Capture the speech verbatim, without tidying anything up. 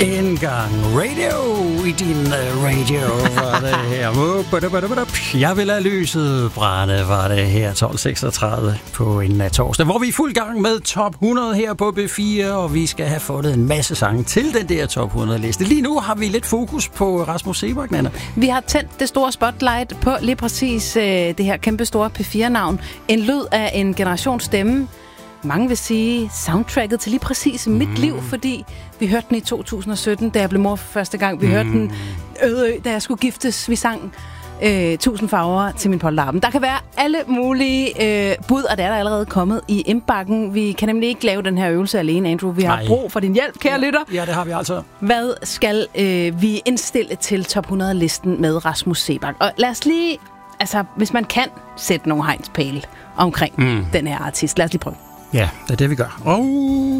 En gang radio i din radio var det her. Jeg vil have lyset brænde, var det her tolv seksogtredive på en torsdag, hvor vi er i fuld gang med top hundrede her på B fire, og vi skal have fundet en masse sange til den der top hundrede-liste. Lige nu har vi lidt fokus på Rasmus Seebach, Nanna. Vi har tændt det store spotlight på lige præcis øh, det her kæmpe store P fire-navn. En lyd af en generationsstemme. Mange vil sige soundtracket til lige præcis mit mm. liv, fordi vi hørte den i to tusind og sytten, da jeg blev mor for første gang. Vi mm. hørte den Ødeø, da jeg skulle giftes. Vi sang øh, Tusind farver til min polterappen. Der kan være alle mulige øh, bud, og det er der allerede kommet i indbakken. Vi kan nemlig ikke lave den her øvelse alene, Andrew. Vi har Ej. brug for din hjælp, kære ja. lytter. Ja, det har vi altså. Hvad skal øh, vi indstille til top hundrede-listen med Rasmus Seebach? Og lad os lige, altså hvis man kan, sætte nogle hegnspæle omkring mm. den her artist. Lad os lige prøve. Ja, det er det, vi gør. Oh.